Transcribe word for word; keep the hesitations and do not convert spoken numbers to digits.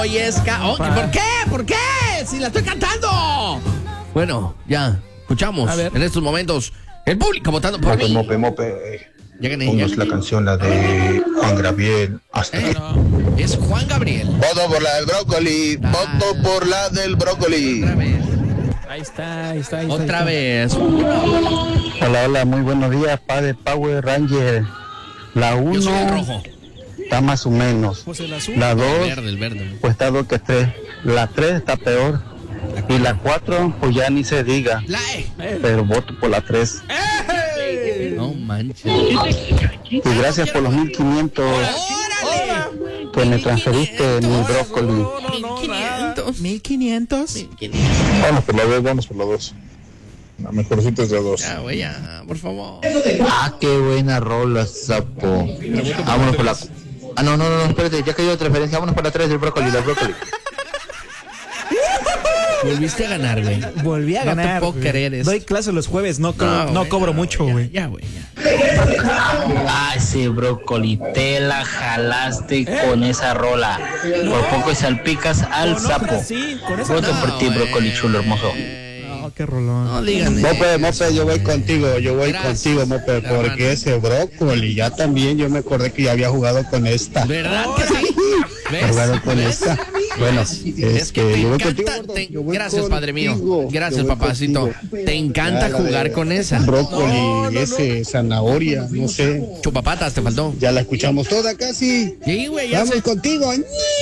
Hoy es... Ca- oh, ¿por qué? ¿Por qué? Si la estoy cantando. Bueno, ya, escuchamos en estos momentos el público votando por Mope, mí. mope, mope. Ya gané, ya Ponnos la gané. canción, la de Juan Gabriel. Hasta Eh, es Juan Gabriel. Voto por la del brócoli. Ah. Voto por la del brócoli. Otra vez. Ahí está, ahí está. Ahí está, Otra ahí vez. Hola, hola, muy buenos días, padre Power Ranger. La Yo soy el uno rojo. está más o menos. Pues el azul. La El dos, verde, el verde. pues está dos que tres. La tres está peor. Y la cuatro, pues ya ni se diga. La E. Pero voto por la tres. No manches. Y gracias por los mil quinientos ¡Órale! que me transferiste mi brócoli. No, no, no, quinientos. mil quinientos. Vamos por la dos, vamos por la dos. La mejorcita es de dos. Ya, güey, ya, por favor. Ah, qué buena rola, sapo. Vámonos por la... Ah, no, no, no, espérate, ya cayó otra referencia. Vámonos por la tres del brócoli, la brócoli. Volviste a ganar, güey. Volví a No te ganar. puedo güey. creer esto. Doy clase los jueves, no, co- no, güey, cobro ya, mucho, ya, güey. Ya, güey, ya. Ah, ese brócoli, te la jalaste con esa rola. Por poco salpicas al Con sapo. otras sí, con esa Voto no. por ti, brócoli chulo hermoso. No, qué rolón. No digan Mope, eso. Mope, yo voy contigo, yo voy Gracias, contigo, Mope, hermano. porque ese brócoli, ya también yo me acordé que ya había jugado con esta. ¿Verdad que sí? ¿Ves? Jugado con ¿Ves? esta. Bueno, Es este, que te yo voy encanta. contigo, gordo, te- yo voy gracias, padre mío. contigo, Gracias, yo voy papacito. contigo. Te encanta Ya, la jugar de con esa. Brócoli, ese, zanahoria, no sé. Chupapatas, te faltó. Ya la escuchamos toda casi. Sí, güey, ya Vamos sé. contigo.